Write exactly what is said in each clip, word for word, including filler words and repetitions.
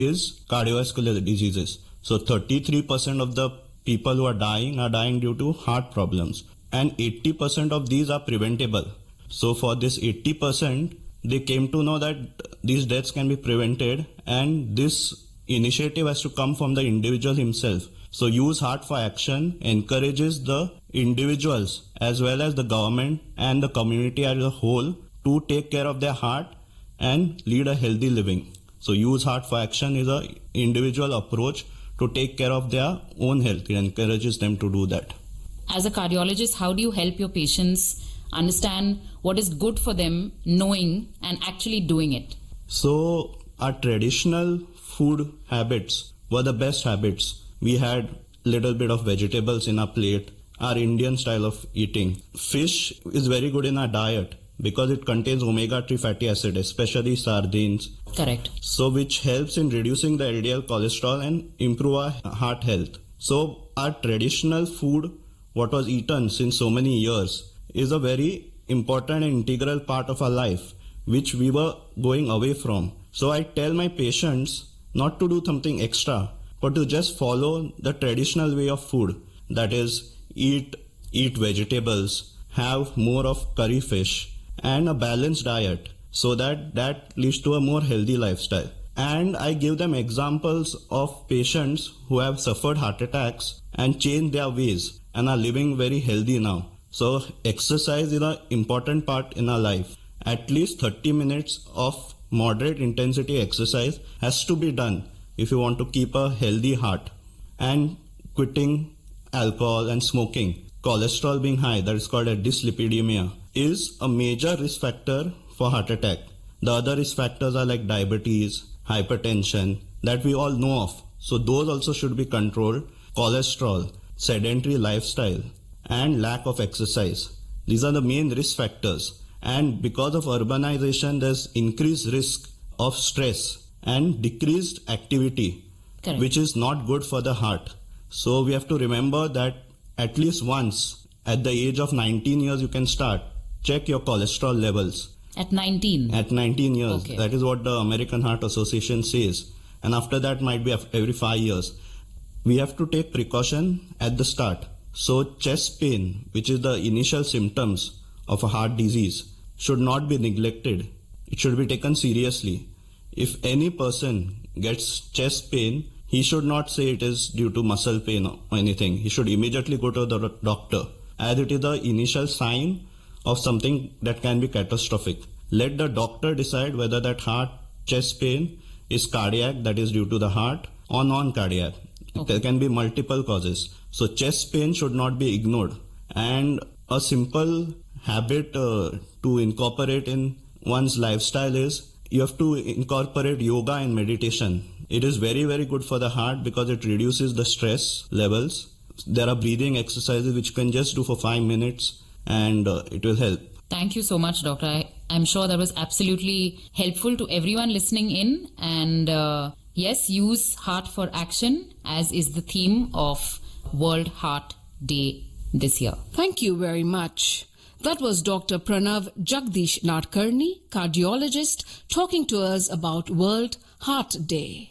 is cardiovascular diseases. So thirty-three percent of the people who are dying are dying due to heart problems. And eighty percent of these are preventable. So for this eighty percent, they came to know that these deaths can be prevented, and this initiative has to come from the individual himself. So Use Heart for Action encourages the individuals as well as the government and the community as a whole to take care of their heart and lead a healthy living. So Use Heart for Action is an individual approach to take care of their own health. It encourages them to do that. As a cardiologist, how do you help your patients understand what is good for them, knowing and actually doing it? So our traditional food habits were the best habits. We had little bit of vegetables in our plate, our Indian style of eating. Fish is very good in our diet because it contains omega three fatty acid, especially sardines. Correct. So which helps in reducing the L D L cholesterol and improve our heart health. So our traditional food, what was eaten since so many years, is a very important and integral part of our life, which we were going away from. So I tell my patients not to do something extra, but to just follow the traditional way of food. That is, eat eat vegetables, have more of curry fish, and a balanced diet, so that that leads to a more healthy lifestyle. And I give them examples of patients who have suffered heart attacks and changed their ways and are living very healthy now. So exercise is an important part in our life. At least thirty minutes of moderate intensity exercise has to be done if you want to keep a healthy heart. And quitting alcohol and smoking, cholesterol being high, that is called a dyslipidemia, is a major risk factor for heart attack. The other risk factors are like diabetes, hypertension, that we all know of. So those also should be controlled. Cholesterol, sedentary lifestyle, and lack of exercise. These are the main risk factors. And because of urbanization, there's increased risk of stress and decreased activity, Correct. Which is not good for the heart. So we have to remember that at least once at the age of nineteen years, you can start. Check your cholesterol levels. At nineteen? At nineteen years. Okay. That is what the American Heart Association says. And after that might be every five years. We have to take precaution at the start. So chest pain, which is the initial symptoms of a heart disease, should not be neglected. It should be taken seriously. If any person gets chest pain, he should not say it is due to muscle pain or anything. He should immediately go to the doctor, as it is the initial sign of something that can be catastrophic. Let the doctor decide whether that heart chest pain is cardiac, that is due to the heart, or non-cardiac. Okay. There can be multiple causes. So chest pain should not be ignored. And a simple habit uh, to incorporate in one's lifestyle is you have to incorporate yoga and meditation. It is very, very good for the heart because it reduces the stress levels. There are breathing exercises which you can just do for five minutes and uh, it will help. Thank you so much, Doctor. I, I'm sure that was absolutely helpful to everyone listening in. And uh, yes, use heart for action, as is the theme of World Heart Day this year. Thank you very much. That was Doctor Pranav Jagdish Nadkarni, cardiologist, talking to us about World Heart Day.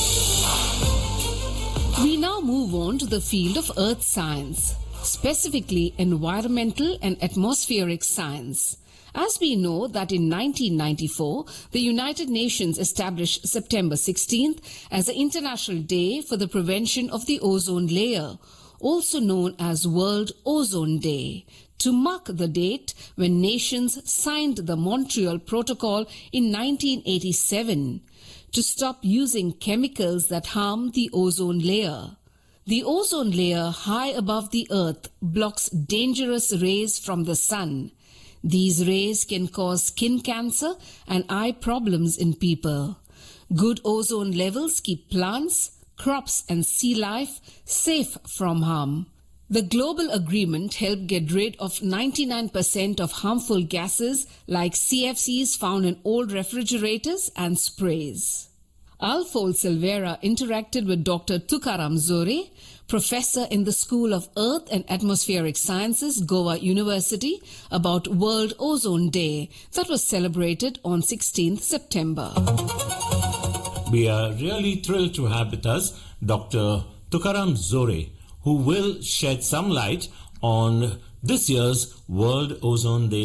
We now move on to the field of earth science, specifically environmental and atmospheric science. As we know that in nineteen ninety-four, the United Nations established September sixteenth as the International Day for the Prevention of the Ozone Layer, also known as World Ozone Day, to mark the date when nations signed the Montreal Protocol in nineteen eighty-seven to stop using chemicals that harm the ozone layer. The ozone layer high above the earth blocks dangerous rays from the sun. These rays can cause skin cancer and eye problems in people. Good ozone levels keep plants, crops and sea life safe from harm. The global agreement helped get rid of ninety-nine percent of harmful gases like C F Cs found in old refrigerators and sprays. Alfol Silveira interacted with Doctor Tukaram Zore, professor in the School of Earth and Atmospheric Sciences, Goa University, about World Ozone Day that was celebrated on sixteenth September. We are really thrilled to have with us Doctor Tukaram Zore, who will shed some light on this year's World Ozone Day